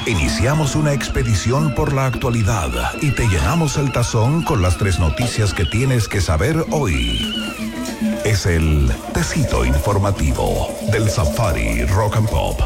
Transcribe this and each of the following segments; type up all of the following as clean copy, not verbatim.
Iniciamos una expedición por la actualidad y te llenamos el tazón con las 3 noticias que tienes que saber hoy. Es el Tecito Informativo del Safari Rock and Pop.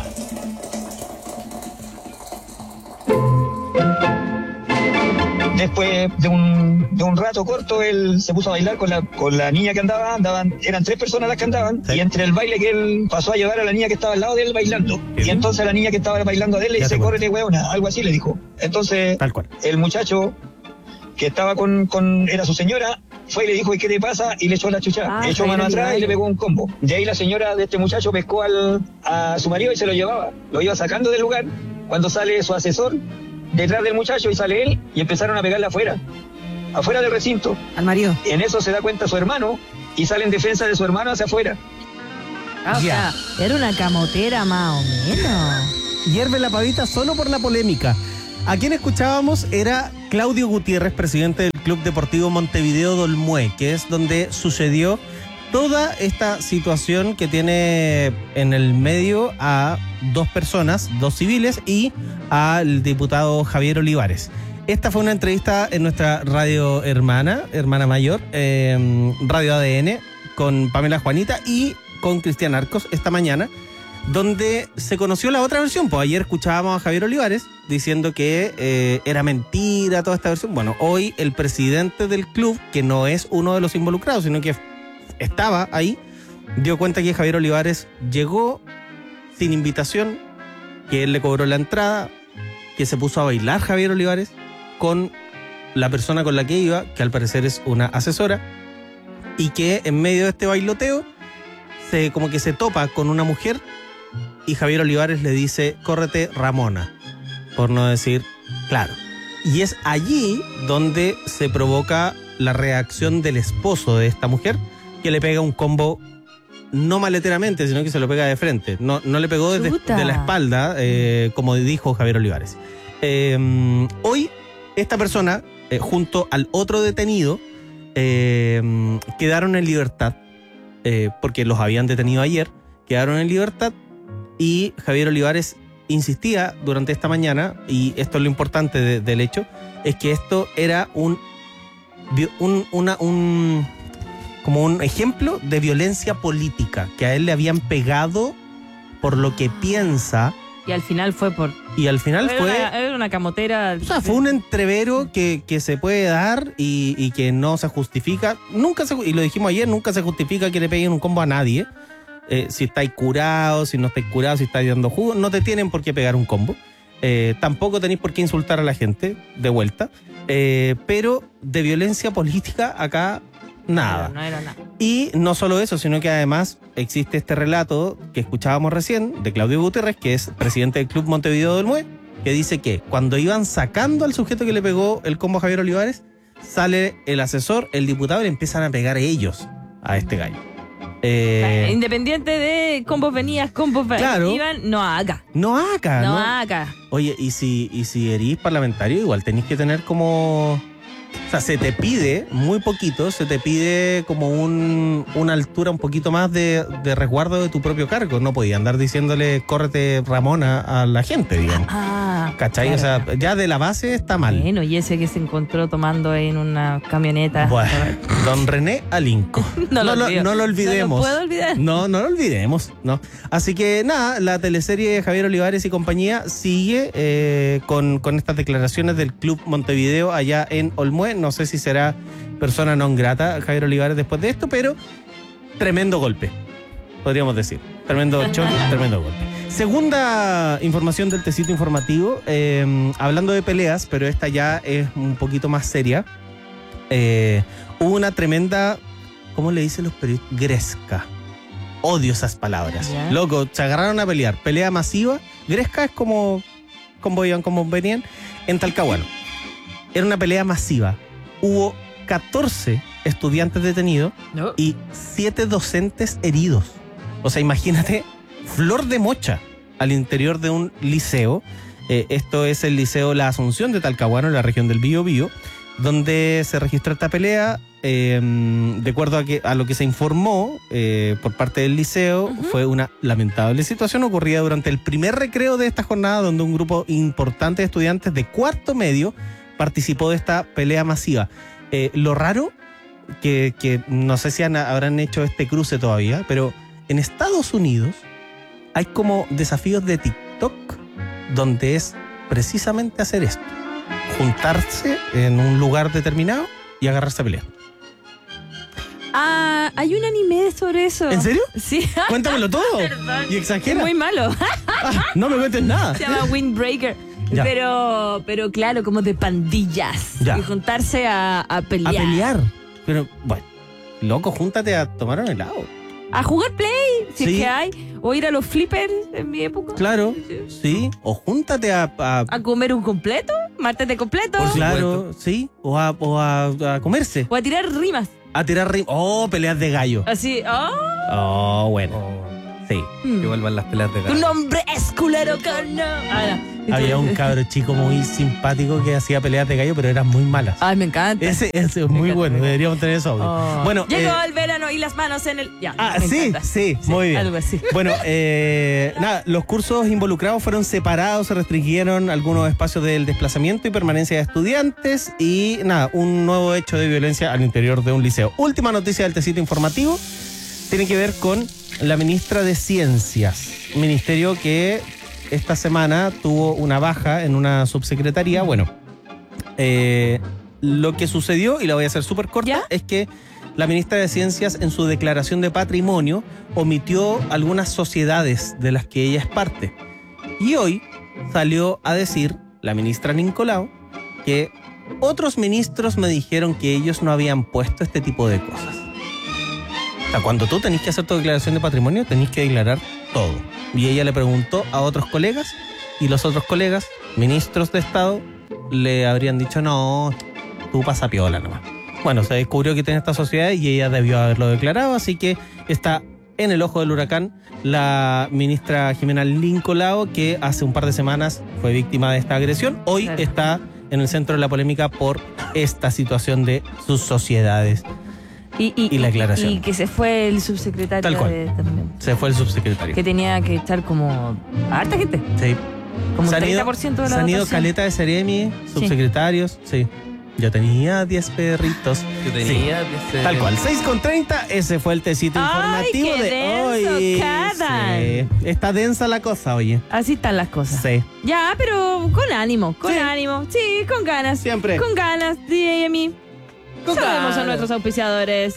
Después de un rato corto, él se puso a bailar con la niña que andaban, eran 3 personas las que andaban, sí. Y entre el baile que él pasó a llevar a la niña que estaba al lado de él bailando. ¿Sí? Y entonces la niña que estaba bailando a él le dice, córrete, huevona, algo así le dijo. Entonces, tal cual. El muchacho que estaba era su señora, fue y le dijo, ¿y qué te pasa? Y le echó la chucha, echó mano atrás y le pegó un combo. De ahí la señora de este muchacho pescó a su marido y se lo iba sacando del lugar. Cuando sale su asesor detrás del muchacho y sale él y empezaron a pegarle afuera del recinto. Al marido. En eso se da cuenta su hermano y sale en defensa de su hermano hacia afuera. O sea, era una camotera más o menos. Hierve la pavita solo por la polémica. A quien escuchábamos era Claudio Gutiérrez, presidente del Club Deportivo Montevideo del Olmué, que es donde sucedió toda esta situación que tiene en el medio a 2 personas, 2 civiles y al diputado Javier Olivares. Esta fue una entrevista en nuestra radio hermana mayor, Radio ADN, con Pamela Juanita y con Cristian Arcos esta mañana, donde se conoció la otra versión. Pues ayer escuchábamos a Javier Olivares diciendo que era mentira toda esta versión. Bueno, hoy el presidente del club, que no es uno de los involucrados, sino que estaba ahí, dio cuenta que Javier Olivares llegó sin invitación, que él le cobró la entrada, que se puso a bailar Javier Olivares con la persona con la que iba, que al parecer es una asesora, y que en medio de este bailoteo como que se topa con una mujer y Javier Olivares le dice, córrete Ramona, por no decir claro. Y es allí donde se provoca la reacción del esposo de esta mujer, que le pega un combo no maleteramente, sino que se lo pega de frente. No le pegó de la espalda, como dijo Javier Olivares. Hoy, esta persona, junto al otro detenido, quedaron en libertad, porque los habían detenido ayer, quedaron en libertad, y Javier Olivares insistía durante esta mañana, y esto es lo importante del hecho, es que esto era como un ejemplo de violencia política, que a él le habían pegado por lo que piensa. Y al final fue Era una camotera. O sea, fue un entrevero que se puede dar y que no se justifica. Y lo dijimos ayer, nunca se justifica que le peguen un combo a nadie. Si estáis curados, si no estáis curados, si estáis dando jugo, no te tienen por qué pegar un combo. Tampoco tenéis por qué insultar a la gente de vuelta. Pero de violencia política acá nada. No era nada. Y no solo eso, sino que además existe este relato que escuchábamos recién de Claudio Gutiérrez, que es presidente del Club Montevideo del Olmué, que dice que cuando iban sacando al sujeto que le pegó el combo a Javier Olivares, sale el asesor, el diputado, y le empiezan a pegar ellos a este gallo. Independiente de combos venías, claro, iban, no acá. Oye, y si erís parlamentario, igual tenés que tener como... O sea, se te pide muy poquito, se te pide como una altura un poquito más de resguardo de tu propio cargo. No podía andar diciéndole córrete Ramona a la gente, digamos. ¿Cachai? Claro. O sea, ya de la base está mal. Bueno, y ese que se encontró tomando en una camioneta. Bueno, don René Alinco. No lo olvidemos. No lo puedo olvidar. No lo olvidemos, no. Así que nada, la teleserie de Javier Olivares y compañía sigue con estas declaraciones del Club Montevideo allá en Olmué. No sé si será persona non grata Javier Olivares después de esto, pero tremendo golpe, podríamos decir. Tremendo choque, tremendo golpe. Segunda información del Tecito Informativo, hablando de peleas, pero esta ya es un poquito más seria. Hubo una tremenda, ¿cómo le dicen los periodistas? Gresca. Odio esas palabras. ¿Ya? Loco, se agarraron a pelear. Pelea masiva. Gresca es como iban, como venían, en Talcahuano. Era una pelea masiva. Hubo 14 estudiantes detenidos y 7 docentes heridos. O sea, imagínate, flor de mocha al interior de un liceo. Esto es el Liceo La Asunción de Talcahuano, en la región del Biobío, donde se registró esta pelea. de acuerdo a lo que se informó por parte del liceo, fue una lamentable situación ocurrida durante el primer recreo de esta jornada, donde un grupo importante de estudiantes de cuarto medio participó de esta pelea masiva. Lo raro, que no sé si habrán hecho este cruce todavía, pero en Estados Unidos hay como desafíos de TikTok donde es precisamente hacer esto: juntarse en un lugar determinado y agarrarse a pelear. Ah, hay un anime sobre eso. ¿En serio? Sí. Cuéntamelo todo. Perdón. Y exagera. Es muy malo. No me cuentes nada. Se llama Windbreaker. Ya. Pero claro, como de pandillas. Ya. Y juntarse a pelear. A pelear. Pero, bueno, loco, júntate a tomar un helado. A jugar Play, si Sí. es que hay. O ir a los flippers en mi época. Claro, sí. O júntate a A comer un completo, martes de completo. claro, sí. O a comerse. O a tirar rimas. A tirar peleas de gallo. Así. Bueno. Sí. Que vuelvan las peleas de Tu gato. nombre es culero carno. Había un cabro chico muy simpático que hacía peleas de gallo, pero eran muy malas. Ay, me encanta. Ese es muy bueno, deberíamos tener eso. Oh. Bueno, Llegó el verano y las manos en el... Ya, me sí, encanta. sí, muy bien. Algo así. Bueno, nada, los cursos involucrados fueron separados, se restringieron algunos espacios del desplazamiento y permanencia de estudiantes y nada, un nuevo hecho de violencia al interior de un liceo. Última noticia del tecito informativo tiene que ver con la ministra de Ciencias, ministerio que esta semana tuvo una baja en una subsecretaría. Bueno, lo que sucedió, y la voy a hacer súper corta, ¿Ya? es que la ministra de Ciencias en su declaración de patrimonio omitió algunas sociedades de las que ella es parte. Y hoy salió a decir la ministra Nicolau que otros ministros me dijeron que ellos no habían puesto este tipo de cosas. O sea, cuando tú tenés que hacer tu declaración de patrimonio, tenés que declarar todo. Y ella le preguntó a otros colegas, y los otros colegas, ministros de Estado, le habrían dicho, no, tú pasa piola nomás. Bueno, se descubrió que tiene esta sociedad y ella debió haberlo declarado, así que está en el ojo del huracán la ministra Jimena Nicolau, que hace un par de semanas fue víctima de esta agresión. Hoy Claro. está en el centro de la polémica por esta situación de sus sociedades. Y la declaración. Y que se fue el subsecretario Tal cual. también. Se fue el subsecretario. Que tenía que echar como a harta gente. Sí. Como Se un han ido- 30% de la se han ido dotación. caleta de Seremi, subsecretarios, sí. Yo tenía 10 perritos. Yo tenía Tal cual, 6:30, ese fue el tecito Ay, informativo qué de denso, hoy. Cadan. Sí. Está densa la cosa, oye. Así están las cosas. Sí. Ya, pero con ánimo, Sí. ánimo. Sí, con ganas. Siempre. Con ganas, DJ Emi. Con Saludemos ganas. a nuestros auspiciadores.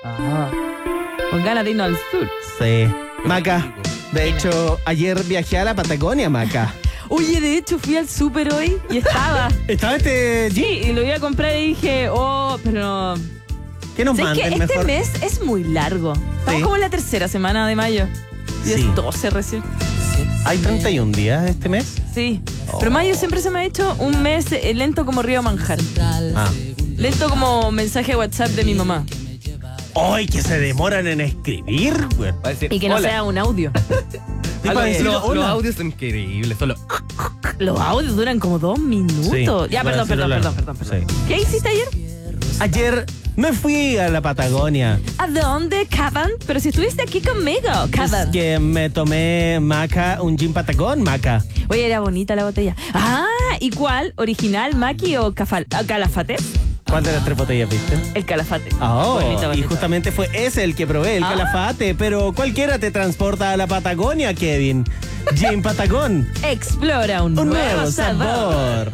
Con ganas de irnos al sur. Sí. Maca, de hecho, ayer viajé a la Patagonia, Maca. Oye, de hecho fui al súper hoy y estaba. ¿Estaba este Sí, y lo iba a comprar y dije, pero... ¿Qué nos ¿Sabes manden que este mejor? mes es muy largo? Estamos Sí. como en la tercera semana de mayo. Y Sí. es 12 recién. ¿Hay 31 días este mes? Sí. Pero mayo siempre se me ha hecho un mes lento como Río Manjar. Ah. Lento como mensaje de WhatsApp de mi mamá. ¡Ay, que se demoran en escribir, güey! Va a decir, Y que no hola. sea un audio. Sí, para decir Los hola. audios son increíbles. Solo. Los audios duran como 2 minutos. Sí, Ya, voy a perdón. decirlo perdón. Sí. ¿Qué hiciste ayer? Ayer me fui a la Patagonia. ¿A dónde, Caban? Pero si estuviste aquí conmigo, Es Caban. que me tomé, Maca, un gin patagón, Maca. Oye, era bonita la botella. Ah, ¿y cuál? ¿Original, Maki o Calafate? ¿Cuál de las 3 botellas viste? El Calafate. Oh, Bonito. y justamente fue ese el que probé, el Ah. Calafate. Pero cualquiera te transporta a la Patagonia, Kevin. Gin Patagón. Explora un Un nuevo sabor.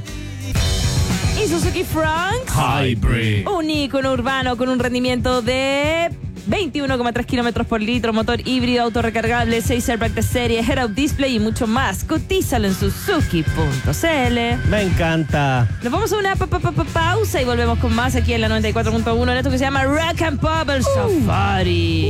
Y Suzuki Franks. Hybrid. Un ícono urbano con un rendimiento de 21,3 kilómetros por litro, motor híbrido, autorrecargable, 6 airbags de serie, head-up display y mucho más. Cotízalo en suzuki.cl. Me encanta. Nos vamos a una pausa y volvemos con más aquí en la 94.1 en esto que se llama Rock and Pop, el Safari.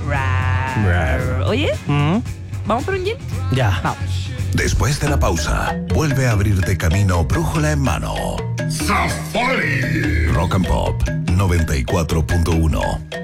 Rar. Oye, ¿Mm? ¿vamos por un gin? Ya. Vamos. Después de la pausa, vuelve a abrirte camino brújula en mano. Rock and Pop 94.1.